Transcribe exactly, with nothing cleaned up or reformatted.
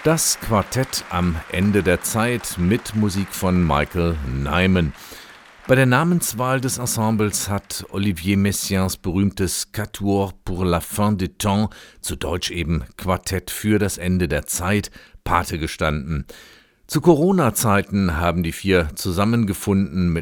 Das Quartett am Ende der Zeit mit Musik von Michael Nyman. Bei der Namenswahl des Ensembles hat Olivier Messiaens berühmtes Quatuor pour la fin des temps, zu Deutsch eben Quartett für das Ende der Zeit, Pate gestanden. Zu Corona-Zeiten haben die vier zusammengefunden